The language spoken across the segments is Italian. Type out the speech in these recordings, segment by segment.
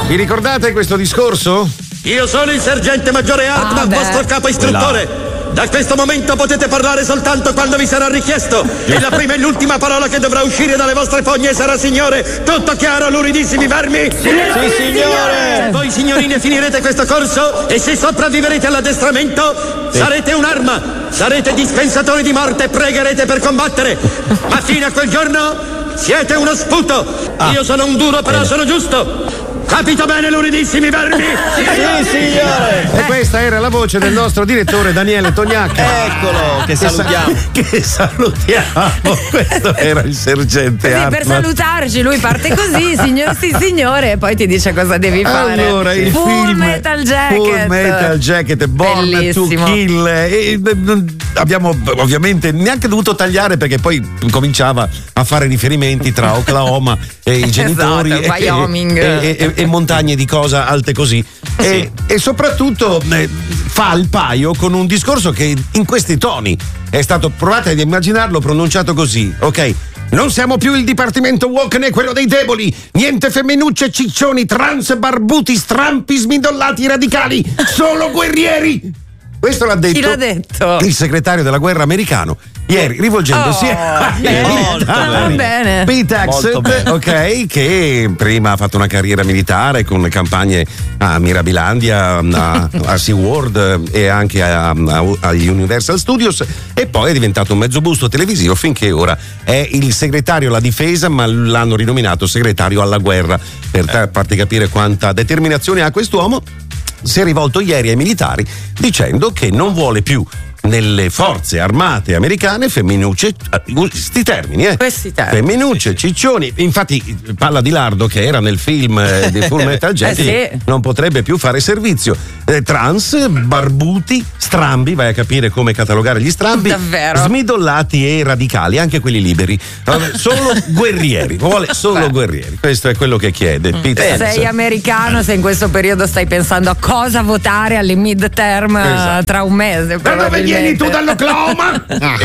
Vi ricordate questo discorso? Io sono il sergente maggiore Hartman, vostro capo istruttore. Da questo momento potete parlare soltanto quando vi sarà richiesto. E la prima e l'ultima parola che dovrà uscire dalle vostre fogne sarà signore. Tutto chiaro, luridissimi vermi? Sì, signore! Voi signorine finirete questo corso e se sopravviverete all'addestramento sarete un'arma. Sarete dispensatori di morte e pregherete per combattere. Ma fino a quel giorno siete uno sputo. Io sono un duro però sono giusto. Capito bene, luridissimi vermi? Sì, signore! E questa era la voce del nostro direttore Daniele Tognacca. Eccolo, che salutiamo. Che salutiamo. Questo era il sergente Sì, Hartman. per salutarci lui parte così, signore, e poi ti dice cosa devi fare. Allora, il Full film Metal Jacket. Full Metal Jacket, Born Bellissimo. to Kill. E abbiamo ovviamente neanche dovuto tagliare perché poi cominciava a fare riferimenti tra Oklahoma e i genitori Wyoming e montagne di cosa alte così. E soprattutto fa il paio con un discorso che in questi toni è stato, provate ad immaginarlo pronunciato così, ok? Non siamo più il dipartimento woke né quello dei deboli. Niente femminucce, ciccioni, trans, barbuti, strampi, smidollati, radicali. Solo guerrieri. Questo l'ha detto, Chi l'ha detto? Il segretario della guerra americano ieri, rivolgendosi a bene. Pete Hegseth, ok, che prima ha fatto una carriera militare con campagne a Mirabilandia, a SeaWorld e anche a Universal Studios, e poi è diventato un mezzo busto televisivo finché ora è il segretario alla difesa, ma l'hanno rinominato segretario alla guerra per farti capire quanta determinazione ha quest'uomo. Si è rivolto ieri ai militari dicendo che non vuole più nelle forze armate americane femminucce, questi termini, Questi termini. Femminucce, ciccioni. Infatti Palla di Lardo, che era nel film di Full Metal Jacket, non potrebbe più fare servizio. Trans, barbuti, strambi, vai a capire come catalogare gli strambi. Davvero? Smidollati e radicali, anche quelli liberi. Solo guerrieri, vuole solo guerrieri. Questo è quello che chiede Pete Hegseth. Sei americano, se in questo periodo stai pensando a cosa votare alle midterm tra un mese. Da dove vieni tu, dall'Oklahoma?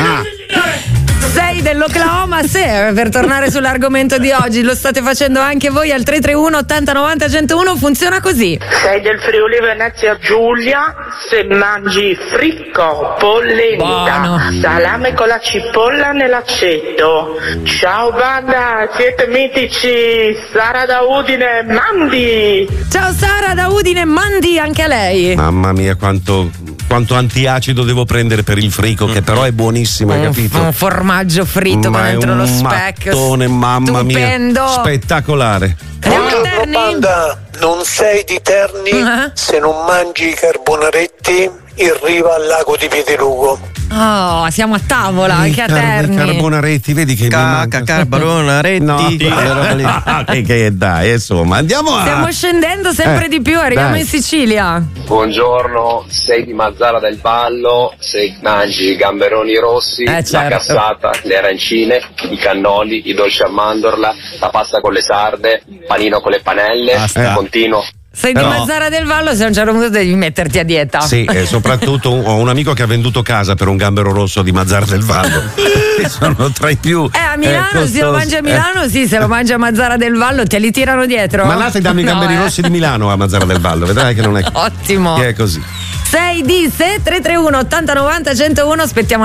Sei dell'Oklahoma, per tornare sull'argomento di oggi, lo state facendo anche voi al 331 80 90 101, funziona così. Sei del Friuli Venezia Giulia, se mangi fricco, polenta, salame con la cipolla nell'aceto. Ciao banda, siete mitici, Sara da Udine, Mandi. Ciao Sara da Udine, Mandi anche a lei. Mamma mia, quanto antiacido devo prendere per il frico, che però è buonissimo, hai capito? Un formaggio fritto con dentro lo specchio. Mattone, mamma stupendo. mia, spettacolare. Banda, non sei di Terni se non mangi i carbonaretti in riva al lago di Piedelugo. Oh, siamo a tavola anche a Terni. Carbonaretti, vedi che carbonaretti. No, che dai, insomma, andiamo a. Stiamo scendendo sempre di più, arriviamo in Sicilia. Buongiorno, sei di Mazzara del Vallo, se mangi i gamberoni rossi, certo. la cassata, le arancine, i cannoli, i dolci a mandorla, la pasta con le sarde, panino con le panelle, continuo. Sei di Mazzara del Vallo, se a un certo punto devi metterti a dieta. Sì, e soprattutto ho un amico che ha venduto casa per un gambero rosso di Mazzara del Vallo. Sono tra i più. A Milano, se lo mangi a Milano, se lo mangi a Mazzara del Vallo, te li tirano dietro. Ma là ti danno i gamberi rossi di Milano a Mazzara del Vallo, vedrai che non è. Ottimo. Che è così. 6 di 331 80 90 101, aspettiamo